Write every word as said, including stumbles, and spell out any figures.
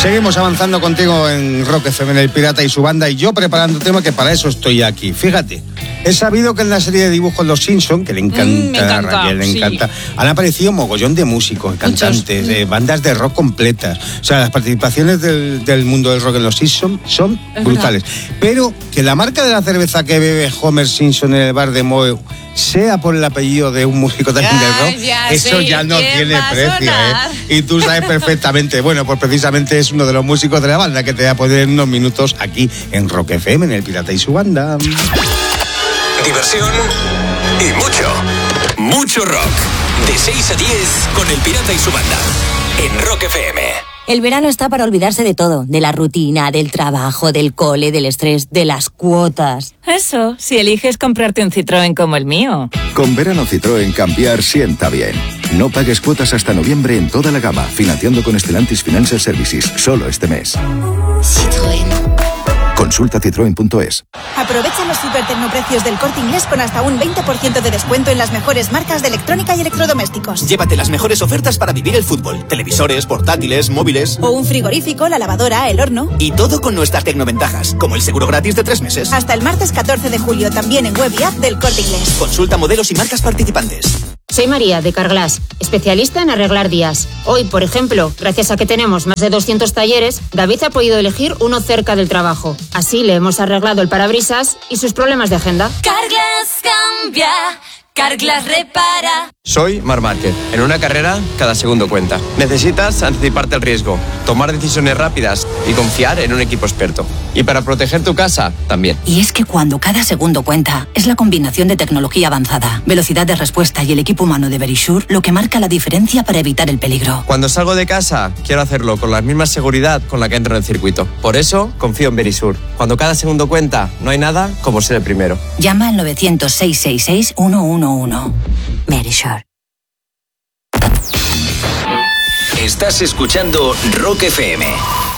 Seguimos avanzando contigo en Rock F M, en El Pirata y su banda, y yo preparando tema que para eso estoy aquí. Fíjate, he sabido que en la serie de dibujos Los Simpson, que le encanta, mm, me encanta a Raquel le sí. encanta, han aparecido mogollón de músicos, cantantes, Muchos. eh, bandas de rock completas. O sea, las participaciones del, del mundo del rock en Los Simpson son Es brutales. Pero que la marca de la cerveza que bebe Homer Simpson en el bar de Moe sea por el apellido de un músico también de rock, ya eso sé ya no quién tiene va a precio, sonar. ¿eh? Y tú sabes perfectamente. Bueno, pues precisamente es uno de los músicos de la banda que te voy a poner en unos minutos aquí en Rock F M, en El Pirata y su banda. Diversión y mucho, mucho rock. De seis a diez con El Pirata y su banda. En Rock F M. El verano está para olvidarse de todo, de la rutina, del trabajo, del cole, del estrés, de las cuotas. Eso, si eliges comprarte un Citroën como el mío. Con verano Citroën cambiar sienta bien. No pagues cuotas hasta noviembre en toda la gama, financiando con Stellantis Financial Services, solo este mes. Citroën. Consulta citroen punto es. Aprovecha los super tecnoprecios del Corte Inglés con hasta un veinte por ciento de descuento en las mejores marcas de electrónica y electrodomésticos. Llévate las mejores ofertas para vivir el fútbol. Televisores, portátiles, móviles. O un frigorífico, la lavadora, el horno. Y todo con nuestras tecnoventajas, como el seguro gratis de tres meses. Hasta el martes catorce de julio, también en web y app del Corte Inglés. Consulta modelos y marcas participantes. Soy María, de Carglass, especialista en arreglar vías. Hoy, por ejemplo, gracias a que tenemos más de doscientos talleres, David ha podido elegir uno cerca del trabajo. Así le hemos arreglado el parabrisas y sus problemas de agenda. Carglass cambia, Carglass repara. Soy Mar Márquez. En una carrera, cada segundo cuenta. Necesitas anticiparte al riesgo, tomar decisiones rápidas y confiar en un equipo experto. Y para proteger tu casa, también. Y es que cuando cada segundo cuenta, es la combinación de tecnología avanzada, velocidad de respuesta y el equipo humano de Verisure lo que marca la diferencia para evitar el peligro. Cuando salgo de casa, quiero hacerlo con la misma seguridad con la que entro en el circuito. Por eso, confío en Verisure. Cuando cada segundo cuenta, no hay nada como ser el primero. Llama al novecientos, seiscientos sesenta y seis, ciento once. Verisure. Estás escuchando Rock F M.